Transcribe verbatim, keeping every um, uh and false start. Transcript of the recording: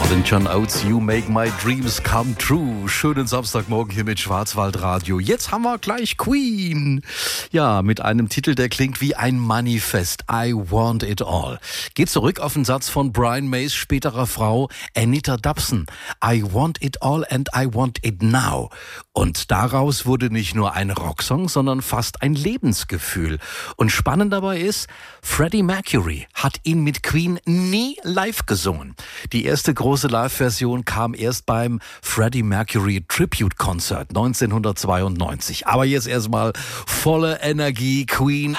John Oates, You Make My Dreams Come True. Schönen Samstagmorgen hier mit Schwarzwaldradio. Jetzt haben wir gleich Queen. Ja, mit einem Titel, der klingt wie ein Manifest. I Want It All. Geht zurück auf den Satz von Brian Mays späterer Frau Anita Dobson. I want it all and I want it now. Und daraus wurde nicht nur ein Rocksong, sondern fast ein Lebensgefühl. Und spannend dabei ist, Freddie Mercury hat ihn mit Queen nie live gesungen. Die erste große Live-Version kam erst beim Freddie Mercury Tribute Concert neunzehnhundertzweiundneunzig. Aber jetzt erstmal volle Energie, Queen.